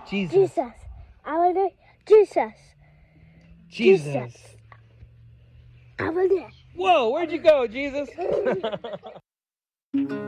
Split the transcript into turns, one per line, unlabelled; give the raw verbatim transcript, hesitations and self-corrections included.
Jesus.
Jesus. I want to Jesus.
Jesus.
I want to.
Whoa, where'd you go, Jesus?